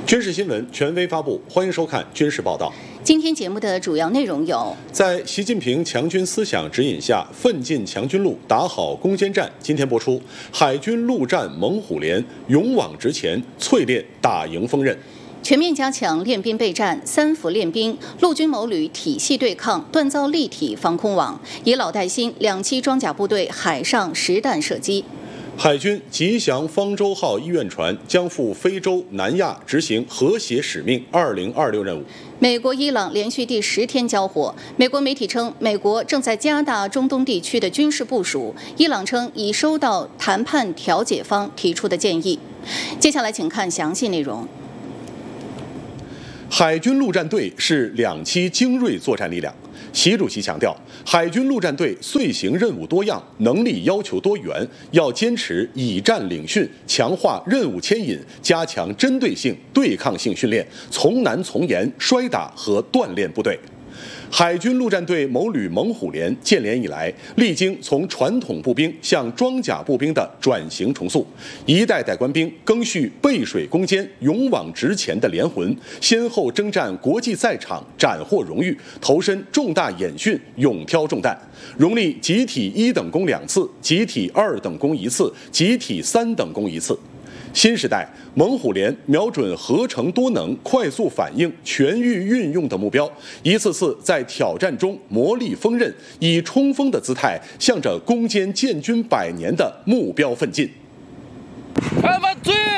军事新闻权威发布，欢迎收看军事报道。 今天节目的主要内容有： 在习近平强军思想指引下，奋进强军路，打好攻坚战。今天播出，海军陆战猛虎连，勇往直前，淬炼打赢锋刃。 全面加强练兵备战，三伏练兵，陆军某旅体系对抗，锻造立体防空网，以老带新，2栖装甲部队海上实弹射击。 海军吉祥方舟号医院船将赴非洲、南亚执行和谐使命2026任务。 美国、伊朗连续第10天交火，美国媒体称，美国正在加大中东地区的军事部署，伊朗称已收到谈判调解方提出的建议。接下来请看详细内容。 海军陆战队是2栖精锐作战力量。习主席强调，海军陆战队遂行任务多样，能力要求多元，要坚持以战领训，强化任务牵引，加强针对性、对抗性训练，从难从严摔打和锻炼部队。海军陆战队某旅猛虎连建连以来，历经从传统步兵向装甲步兵的转型重塑，一代代官兵赓续背水攻坚、勇往直前的连魂，先后征战国际赛场，斩获荣誉，投身重大演训，勇挑重担，荣立集体1等功2次，集体2等功1次，集体3等功1次。新时代猛虎连瞄准合成多能、快速反应、全域运用的目标，一次次在挑战中磨砺锋刃，以冲锋的姿态向着攻坚建军100年的目标奋进。 开发追！